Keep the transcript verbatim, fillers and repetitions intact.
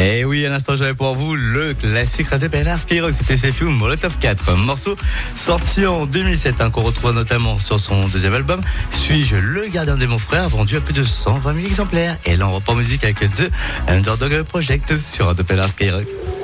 Et oui, à l'instant, j'avais pour vous le classique Radio Pénard Skyrock. C'était Sefiu Molotov quatre. Un morceau sorti en deux mille sept, hein, qu'on retrouve notamment sur son deuxième album. Suis-je le gardien de mon frère, vendu à plus de cent vingt mille exemplaires. Et là, on reprend musique avec The Underdog Project sur Radio Pénard Skyrock.